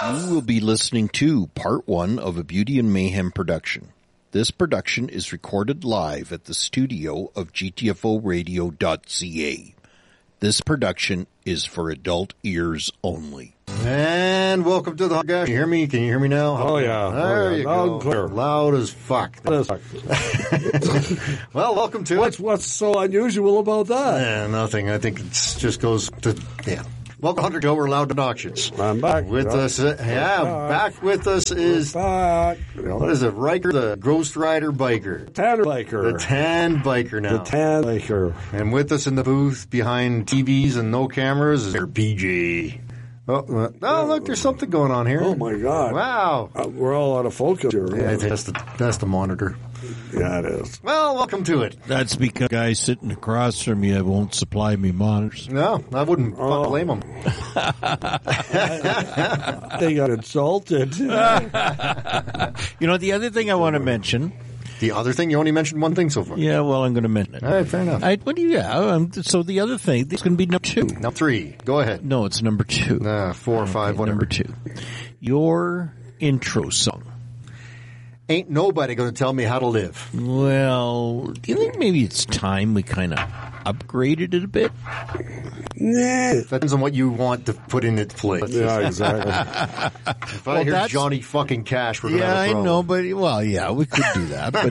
You will be listening to part 1 of a Beauty and Mayhem production. This production is recorded live at the studio of GTFOradio.ca. This production is for adult ears only. And welcome to the Gash. Can you hear me? Can you hear me now? Oh, yeah. There you Loud go. and clear. Loud as fuck. Well, welcome to it. What's so unusual about that? Nothing. I think it just goes to, Welcome, Hunter Joe. We're loud and obnoxious. I'm back. With us, back with us is, back. What is it, Riker, the Ghost Rider biker. Tan biker. The tan biker now. The tan biker. And with us in the booth behind TVs and no cameras is your PJ. Oh, look, there's something going on here. Oh, my God. Wow. We're all out of focus here. Yeah, I think that's the monitor. Yeah, it is. Well, welcome to it. That's because the guy sitting across from me won't supply me monitors. No, I wouldn't blame him. They got insulted. You know, the other thing I want to mention. The other thing? You only mentioned one thing so far. Yeah, well, I'm going to mention it. All right, fair enough. So the other thing, it's going to be number 2. Now 3. Go ahead. No, it's number 2. 4 or 5, whatever. Number 2. Your intro song. Ain't nobody going to tell me how to live. Well, do you think maybe it's time we kind of upgraded it a bit? Nah. That depends on what you want to put in its place. Yeah, exactly. If I hear Johnny fucking Cash, we're going to have a problem. I know, but, we could do that. But,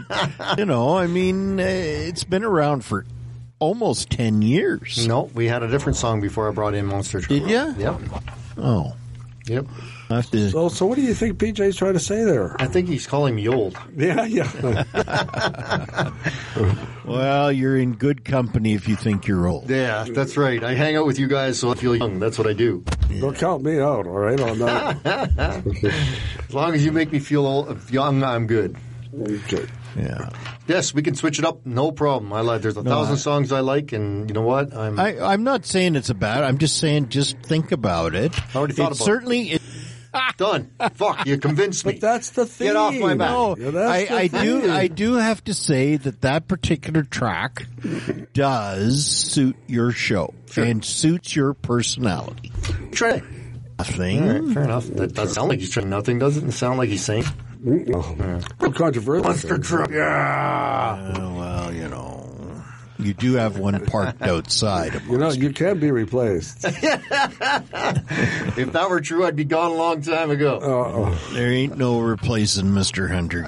it's been around for almost 10 years. No, we had a different song before I brought in Monster Truck. Did you? Yep. Oh. Yep. So what do you think PJ's trying to say there? I think he's calling me old. Yeah. Well, you're in good company if you think you're old. Yeah, that's right. I hang out with you guys so I feel young. That's what I do. Don't count me out, all right, on that. As long as you make me feel young, I'm good. Okay. Yeah. Yes, we can switch it up. No problem. There's 1,000 songs I like, and you know what? I'm not saying it's a bad. I'm just saying just think about it. I already thought about it. Done. Fuck, you convinced me. But that's the thing. Get off my back. No, Yeah, I do have to say that particular track does suit your show and suits your personality. Try. Nothing. All right, fair enough. That doesn't sound like he's trying nothing, does it? It sound like he's saying. Controversial. Monster Truck. Yeah. Well, you do have one parked outside. You can be replaced. If that were true, I'd be gone a long time ago. There ain't no replacing Mr. Hunter.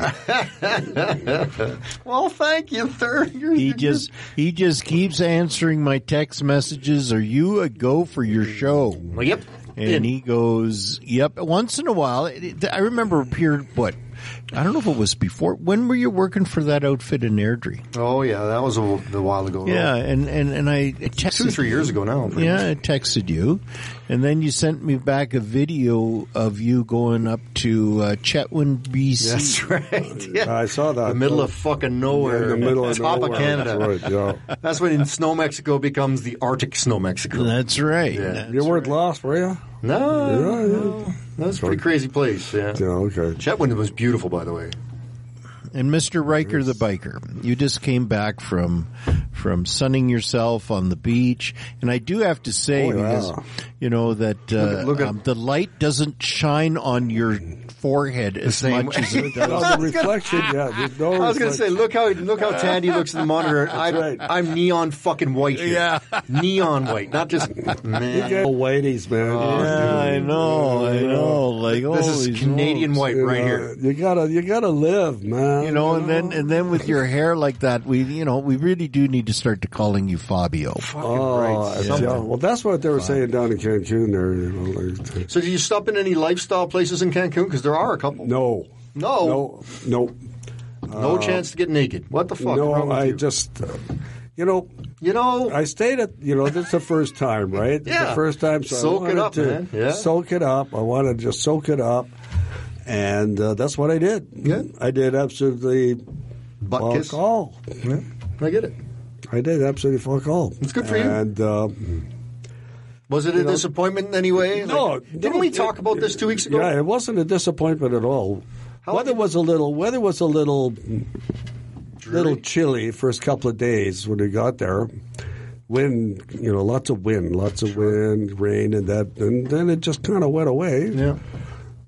Well, thank you, sir. He just keeps answering my text messages. Are you a go for your show? Well, yep. And he goes, yep. Once in a while, I remember I don't know if it was before. When were you working for that outfit in Airdrie? Oh, yeah, that was a while ago. Yeah, and I texted 2-3 years ago now. Yeah, I texted you, and then you sent me back a video of you going up to Chetwynd, BC. That's right. Yeah. I saw that. The middle of fucking nowhere. In the middle of top nowhere. of Canada. That's right, yeah. That's when Snow Mexico becomes the Arctic Snow Mexico. That's right. Yeah. You weren't lost, were you? No. That was a pretty crazy place, yeah. Yeah, okay. Chetwynd was beautiful, by the way. And Mr. Riker the biker, you just came back from sunning yourself on the beach, and I do have to say because that look at the light doesn't shine on your forehead as much as it does. The reflection, yeah. I was going to say, look how Tandy looks in the monitor. I'm neon fucking white here. Yeah, neon white, not just man. You get whiteys, man. Yeah, I know. Like this is Canadian white right here. You gotta live, man. And then with your hair like that, we really do need to start to calling you Fabio. Well, that's what they were saying down in Cancun there. So did you stop in any lifestyle places in Cancun? Because there are a couple. No. No chance to get naked. What the fuck? No, I just, I stayed at, this is the first time, right? Yeah. The first time. So soak it up, man. Yeah. Soak it up. I wanted to just soak it up. And that's what I did. Yeah. I did absolutely butt kiss. Fuck all. Yeah. I get it. I did absolutely fuck all. It's good for you. And was it a disappointment in any way? No. Didn't we talk about this 2 weeks ago? Yeah, it wasn't a disappointment at all. Weather was a little chilly first couple of days when we got there. Wind, lots of wind, rain, and then it just kind of went away. Yeah.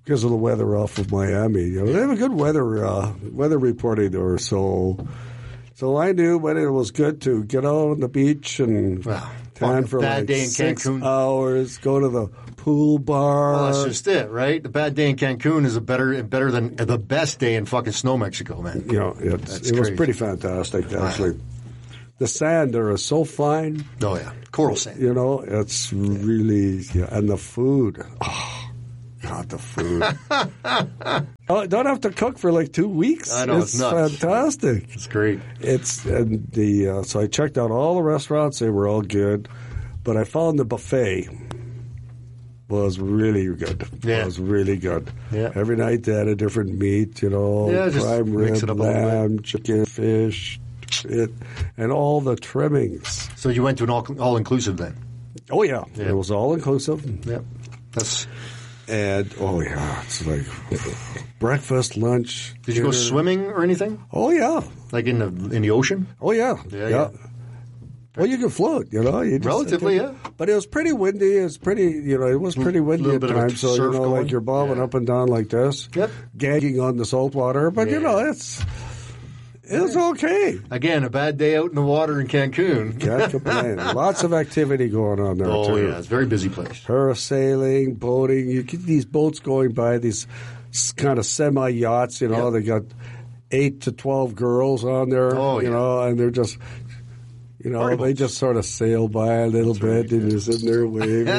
because of the weather off of Miami. You know, they have a good weather reporting there, so I knew when it was good to get out on the beach and tan for like 6 hours, go to the pool bar. Well, that's just it, right? The bad day in Cancun is better than the best day in fucking Snow, Mexico, man. You know, it was pretty fantastic, actually. Wow. The sand there is so fine. Oh, yeah. Coral sand. You know, it's really, and the food. Oh, God, the food. Don't have to cook for like 2 weeks. I know, it's nuts. Fantastic. It's great. So I checked out all the restaurants. They were all good. But I found the buffet was really good. Yeah. It was really good. Yeah. Every night they had a different meat, you know, prime rib, lamb, chicken, fish, and all the trimmings. So you went to an all-inclusive then? Oh, yeah. It was all-inclusive. Yep. And, it's like breakfast, lunch. Did you go swimming or anything? Oh, yeah. Like in the ocean? Oh, yeah. Yeah. Well, you can float, you know. Relatively, yeah. But it was pretty windy. It was pretty windy at times. So, you know, like you're bobbing up and down like this, gagging on the salt water. But, you know, it's okay. Again, a bad day out in the water in Cancun. Can't complain. Lots of activity going on there, too. Oh, yeah. It's a very busy place. Parasailing, boating. You get these boats going by, these kind of semi-yachts, you know. They got 8 to 12 girls on there, you know, and they're just... You know, they just sort of sail by a little bit, and you're sitting there waving.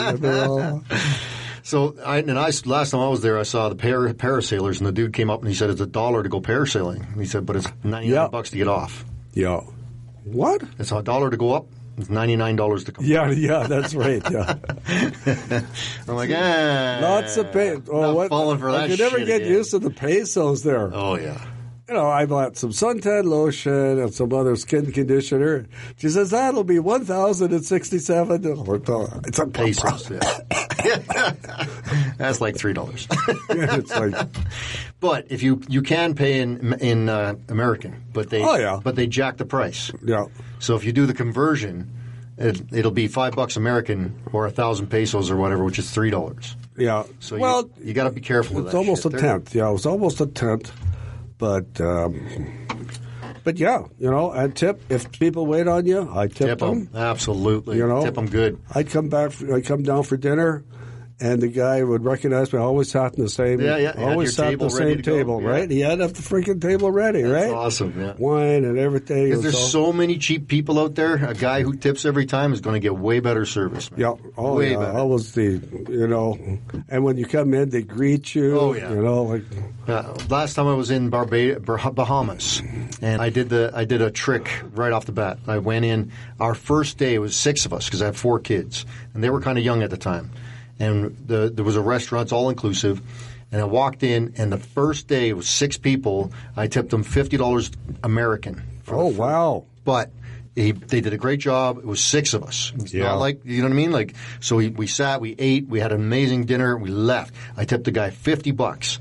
So, last time I was there, I saw the parasailers, and the dude came up and he said it's $1 to go parasailing. And he said, but it's $99 to get off. Yeah. What? It's $1 to go up. It's $99 to come down. Yeah, that's right. Yeah. I'm like, lots of pesos. Not falling for that shit. I could never get used to the pesos there. Oh, yeah. You know, I bought some suntan lotion and some other skin conditioner. She says, that'll be $1,067. It's a pesos. That's like $3. It's like, but if you can pay in American, but they jack the price. Yeah. So if you do the conversion, it'll be $5 American or 1,000 pesos or whatever, which is $3. Yeah. So you got to be careful with that. It's almost a tenth. Yeah, it was almost a tenth. But yeah, you know, and tip. If people wait on you, I tip them. Absolutely. You know, tip them good. I'd come down for dinner, and the guy would recognize me. I always sat in the same. Always sat at the same table, right? He had the freaking table ready, right? That's awesome. Yeah. Wine and everything. Because there's so many cheap people out there. A guy who tips every time is going to get way better service. Man. Yeah. Oh, way better. I was and when you come in, they greet you. Oh, yeah. You know, like. Last time I was in Bahamas, and I did a trick right off the bat. I went in. Our first day, it was 6 of us because I have 4 kids, and they were kind of young at the time. And there was a restaurant, it's all inclusive. And I walked in, and the first day it was 6 people. I tipped them $50 American. Wow! But they did a great job. It was 6 of us. It's not like, you know what I mean? Like, so we sat, we ate, we had an amazing dinner, we left. I tipped the guy $50.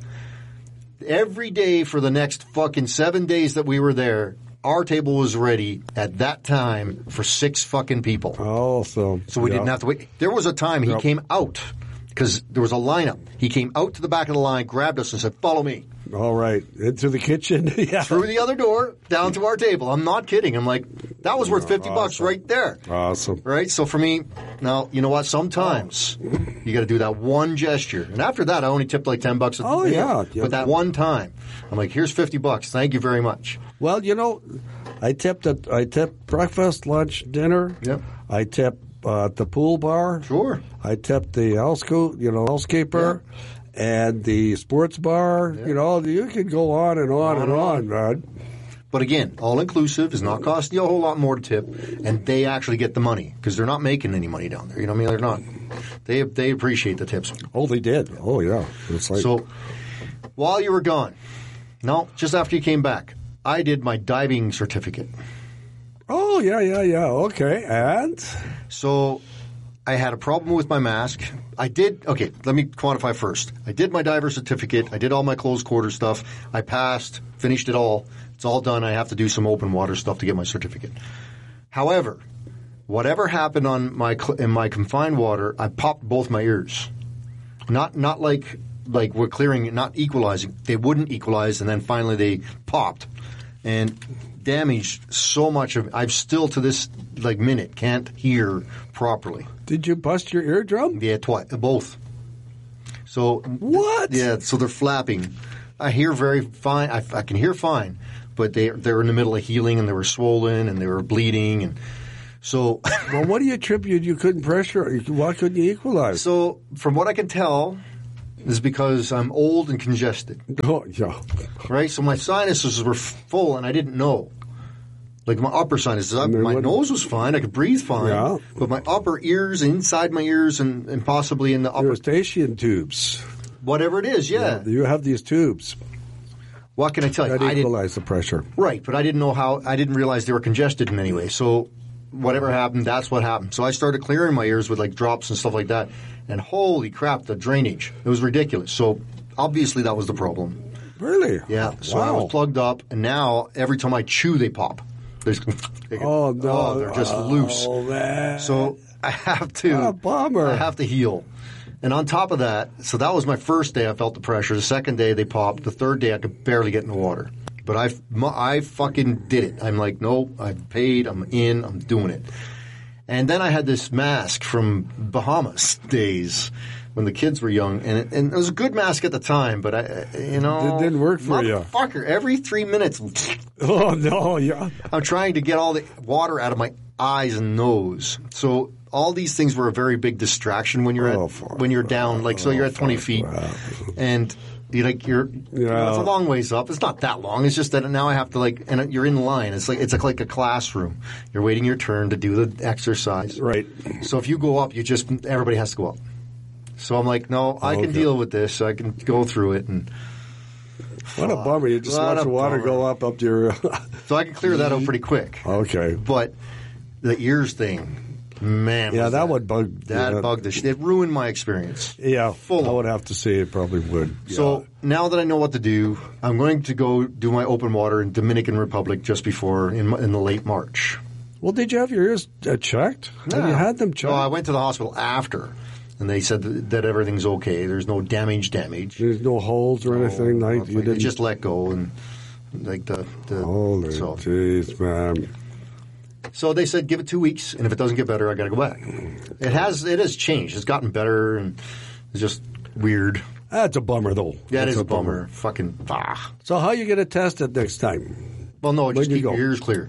Every day for the next fucking 7 days that we were there, our table was ready at that time for 6 fucking people. Oh, so we didn't have to wait. There was a time he came out because there was a lineup. He came out to the back of the line, grabbed us, and said, "Follow me." All right, into the kitchen, through the other door, down to our table. I'm not kidding. I'm like, that was worth $50 right there. Awesome, right? So for me, now you know what? Sometimes you got to do that one gesture, and after that, I only tipped like $10 at the yeah. But that one time, I'm like, here's $50. Thank you very much. Well, you know, I tipped breakfast, lunch, dinner. Yep. I tipped the pool bar. Sure. I tipped the housekeeper. Yeah. And the sports bar, you know, you can go on and on, man. But again, all-inclusive is not costing you a whole lot more to tip, and they actually get the money because they're not making any money down there. You know what I mean? They're not. They appreciate the tips. Oh, they did. Oh, yeah. It's like... So while you were gone, just after you came back, I did my diving certificate. Oh, yeah. Okay, and? So I had a problem with my mask. Let me quantify first. I did my diver certificate. I did all my close quarter stuff. I passed, finished it all. It's all done. I have to do some open water stuff to get my certificate. However, whatever happened in my confined water, I popped both my ears. Not like like were clearing, not equalizing. They wouldn't equalize, and then finally they popped and damaged so much of. I've still to this like minute can't hear properly. Did you bust your eardrum? Yeah, both. So what? Yeah, so they're flapping. I hear very fine. I can hear fine, but they're in the middle of healing, and they were swollen, and they were bleeding, and so. Well, what do you attribute you couldn't pressure? Why couldn't you equalize? So, from what I can tell, is because I'm old and congested. Oh, yeah. Right? So my sinuses were full, and I didn't know. Like my upper sinuses, my nose was fine. I could breathe fine. Yeah. But my upper ears, inside my ears, and possibly in the upper... Eustachian tubes. Whatever it is, yeah. You have these tubes. What can I tell you? That equalize the pressure. Right, but I didn't know how... I didn't realize they were congested in any way. So whatever happened, that's what happened. So I started clearing my ears with like drops and stuff like that. And holy crap, the drainage. It was ridiculous. So obviously that was the problem. Really? Yeah. So wow. I was plugged up, and now every time I chew, they pop. Oh, no. Oh, they're just loose. Oh, man. So I have to... What a bummer. I have to heal. And on top of that, so that was my first day I felt the pressure. The second day they popped. The third day I could barely get in the water. But I fucking did it. I'm like, no, I've paid, I'm in, I'm doing it. And then I had this mask from Bahamas days when the kids were young, and it was a good mask at the time, but it didn't work for you. Motherfucker, every 3 minutes. Oh no, yeah. I'm trying to get all the water out of my eyes and nose. So all these things were a very big distraction when you're down. Like so, you're at 20 feet, and it's a long ways up. It's not that long. It's just that now I have to and you're in line. It's like a classroom. You're waiting your turn to do the exercise. Right. So if you go up, everybody has to go up. So I'm like, no, I can deal with this. I can go through it. And what a bummer! You just watch the water go up to your. So I can clear that out pretty quick. Okay. But the ears thing, man. Yeah, that would bug. That bugged the shit. It ruined my experience. Yeah, I would have to say it probably would. Yeah. So now that I know what to do, I'm going to go do my open water in Dominican Republic just before in the late March. Well, did you have your ears checked? No. Have you had them checked? No, I went to the hospital after. And they said that everything's okay. There's no damage. There's no holes or anything. You didn't just let go and like the holy jeez, man. So they said give it 2 weeks, and if it doesn't get better, I got to go back. It has changed. It's gotten better, and it's just weird. That's a bummer, though. That is a bummer. Fucking. So how you get it tested next time? Well, no, just keep your ears clear.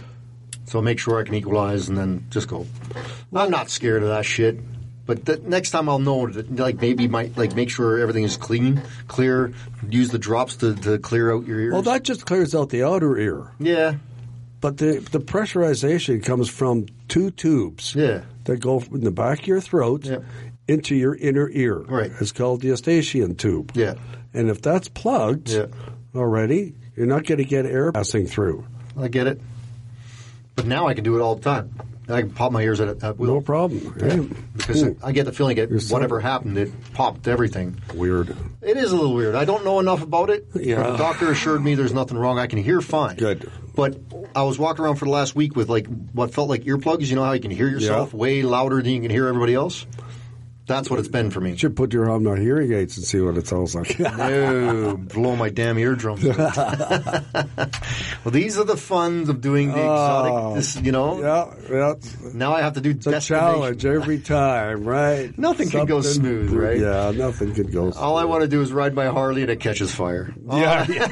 So make sure I can equalize, and then just go. I'm not scared of that shit. But the next time I'll know that, make sure everything is clear. Use the drops to clear out your ears. Well, that just clears out the outer ear. Yeah. But the pressurization comes from two tubes. Yeah. That go from the back of your throat into your inner ear. Right. It's called the Eustachian tube. Yeah. And if that's plugged already, you're not going to get air passing through. I get it. But now I can do it all the time. I can pop my ears at will. No problem. Yeah. Because I get the feeling that whatever happened, it popped everything. Weird. It is a little weird. I don't know enough about it. Yeah. But the doctor assured me there's nothing wrong. I can hear fine. Good. But I was walking around for the last week with what felt like earplugs. You know how you can hear yourself way louder than you can hear everybody else? That's what it's been for me. You should put your arm on hearing aids and see what it sounds like. No, blow my damn eardrums. Well, these are the fun of doing the exotic, Yeah. Now I have to do it's a challenge every time, right? Nothing can go smooth, right? Yeah, nothing can go smooth. All I want to do is ride my Harley and it catches fire. It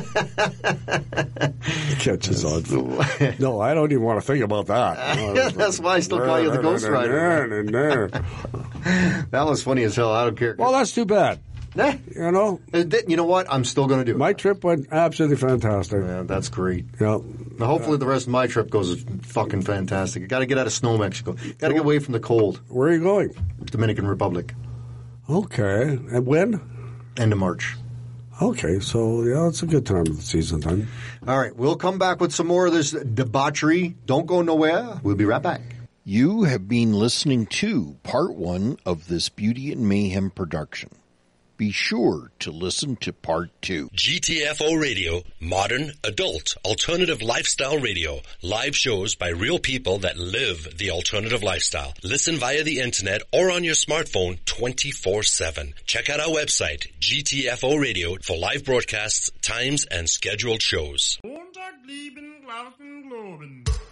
catches on fire. No, I don't even want to think about that. That's why I still call you the Ghost Rider. That was funny as hell. I don't care. Well, that's too bad. You know? You know what? I'm still going to do it. My trip went absolutely fantastic. Yeah, that's great. Yeah. Now, hopefully the rest of my trip goes fucking fantastic. I got to get out of snow, Mexico. Got to get away from the cold. Where are you going? Dominican Republic. Okay. And when? End of March. Okay, so it's a good time of the season then. All right, we'll come back with some more of this debauchery. Don't go nowhere. We'll be right back. You have been listening to part 1 of this Beauty and Mayhem production. be sure to listen to Part 2. GTFO Radio, modern, adult, alternative lifestyle radio. Live shows by real people that live the alternative lifestyle. Listen via the internet or on your smartphone 24/7. Check out our website, GTFO Radio, for live broadcasts, times, and scheduled shows. Montag, lieben, glauben, globen.